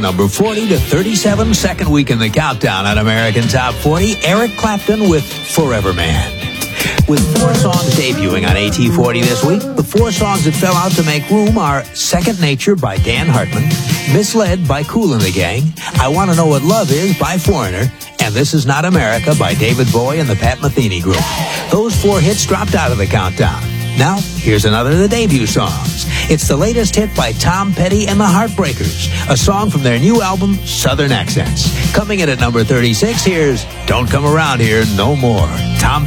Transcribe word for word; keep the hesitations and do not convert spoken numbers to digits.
number forty to thirty-seven, second week in the countdown on American Top forty, Eric Clapton with Forever Man. With four songs debuting on A T forty this week, the four songs that fell out to make room are Second Nature by Dan Hartman, Misled by Kool and the Gang, I Want to Know What Love Is by Foreigner, and This Is Not America by David Bowie and the Pat Metheny Group. Those four hits dropped out of the countdown. Now, here's another of the debut songs. It's the latest hit by Tom Petty and the Heartbreakers, a song from their new album, Southern Accents. Coming in at number thirty-six, here's Don't Come Around Here No More. Tom